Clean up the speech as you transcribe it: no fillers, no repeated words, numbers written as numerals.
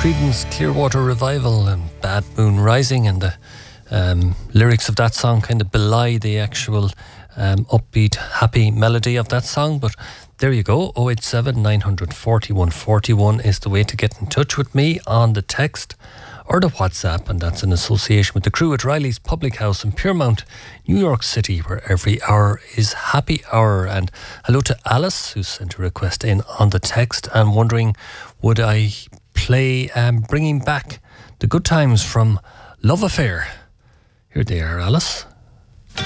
Creedence Clearwater Revival and Bad Moon Rising, and the lyrics of that song kind of belie the actual upbeat, happy melody of that song. But there you go. 087 940 141 is the way to get in touch with me on the text or the WhatsApp, and that's in association with the crew at Riley's Public House in Piermount, New York City, where every hour is happy hour. And hello to Alice, who sent a request in on the text and wondering, would I play Bringing Back the Good Times from Love Affair? Here they are, Alice.